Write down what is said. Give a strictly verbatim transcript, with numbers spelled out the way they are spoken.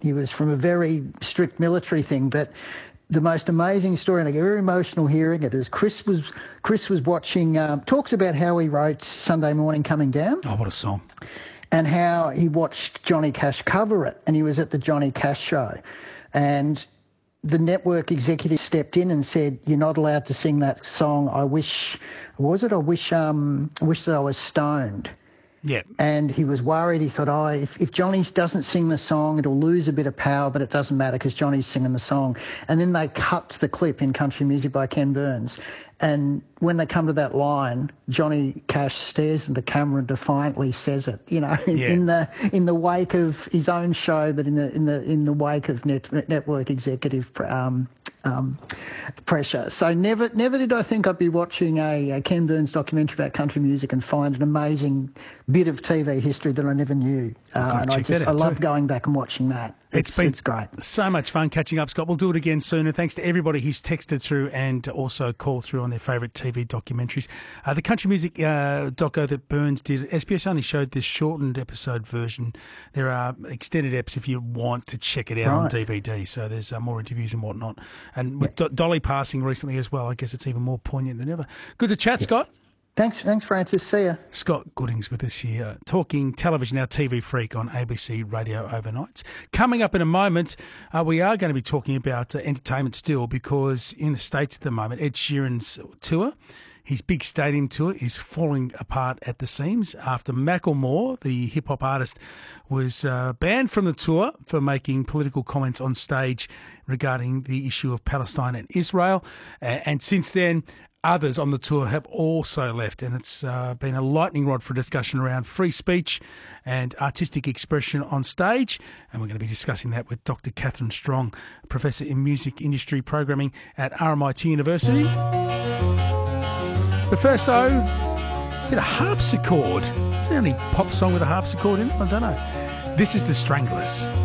he was from a very strict military thing, but the most amazing story, and I get very emotional hearing it, is Chris was Chris was watching, um, talks about how he wrote Sunday Morning Coming Down. Oh, what a song. And how he watched Johnny Cash cover it, and he was at the Johnny Cash show. And the network executive stepped in and said, "You're not allowed to sing that song. I wish, was it? I wish, um, I wish that I was stoned." Yeah. And he was worried. He thought, oh, if, if Johnny doesn't sing the song, it'll lose a bit of power, but it doesn't matter because Johnny's singing the song. And then they cut the clip in Country Music by Ken Burns. And when they come to that line, Johnny Cash stares at the camera and defiantly says it, you know, in, yeah. in the in the wake of his own show, but in the in the in the wake of net, network executive um, um, pressure. So never never did I think I'd be watching a, a Ken Burns documentary about country music and find an amazing bit of T V history that I never knew. Uh, and I just I love going back and watching that. It's, it's been it's great. So much fun catching up, Scott. We'll do it again soon. And thanks to everybody who's texted through and also called through on their favourite T V documentaries. Uh, the country music uh, doco that Burns did, S B S only showed this shortened episode version. There are extended eps if you want to check it out right. on D V D. So there's uh, more interviews and whatnot. And with yeah. Do- Dolly passing recently as well, I guess it's even more poignant than ever. Good to chat, yeah. Scott. Thanks, thanks, Francis. See ya. Scott Goodings with us here, talking television, our T V freak on A B C Radio Overnights. Coming up in a moment, uh, we are going to be talking about uh, entertainment still, because in the States at the moment, Ed Sheeran's tour, his big stadium tour, is falling apart at the seams after Macklemore, the hip-hop artist, was uh, banned from the tour for making political comments on stage regarding the issue of Palestine and Israel. Uh, and since then, others on the tour have also left, and it's uh, been a lightning rod for discussion around free speech and artistic expression on stage. And we're going to be discussing that with Doctor Catherine Strong, Professor in Music Industry Programming at R M I T University. But first, though, a bit of harpsichord. Is there any pop song with a harpsichord in it? I don't know. This is The Stranglers.